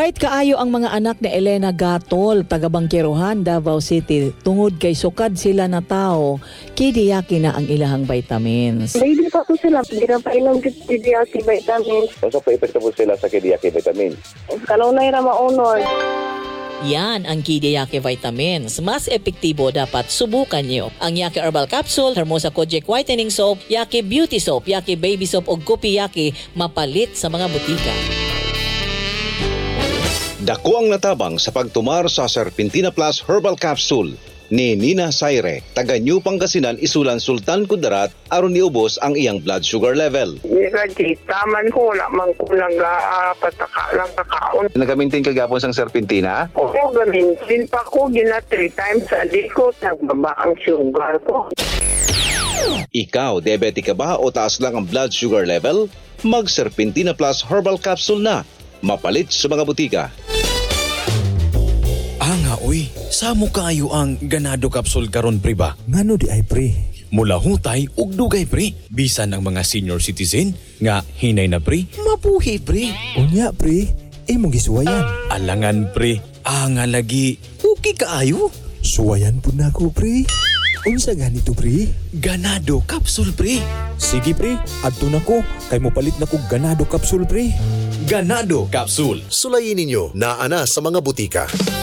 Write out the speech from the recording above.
Kahit kaayo ang mga anak ni Elena Gatol, taga Bangkirohan, Davao City, tungod kay sukad sila na tao, kidiyaki na ang ilahang vitamins. Hindi pa po sila, hindi na pa ilang kidiyaki vitamins. Sa pa-epekto po sila sa kidiyaki vitamins. Kalunay na maunod. Yan ang Kidiyaki Vitamins. Mas epektibo dapat subukan nyo. Ang Yaki Herbal Capsule, Hermosa Kojic Whitening Soap, Yaki Beauty Soap, Yaki Baby Soap o Gupi Yaki mapalit sa mga butika. Dako ang natabang sa pagtumar sa Serpentina Plus Herbal Capsule ni Nina Saire, taga New Pangasinan, Isulan, Sultan Kudarat, aron niubos ang iyang blood sugar level. Taman ko, wala man ko lang pataka lang kakaon. Nagamintin kagapon sang Serpentina? Oo, gamintin pa ko, gina 3 times a day ko, nagbaba ang sugar ko. Ikaw, diabetic ka ba o taas lang ang blood sugar level? Mag Serpentina Plus Herbal Capsule na. Mapalit sa mga butika. Nga uy, samo kaayo ang ganado capsule karon pre ba? Ngano di ay pre? Mula hutay ug dugay pre. Bisan ang mga senior citizen nga hinay na pre, mabuhi pre. Unya pre, imong gisuwayan. Alangan pre, nga lagi okay kaayo. Suwayan po na ko pre. Unsa ganito pre? Ganado capsule pre. Sige pre, adto na ko. Kay mo palit na ko ganado capsule pre. Ganado capsule. Sulayin ninyo na ana sa mga butika.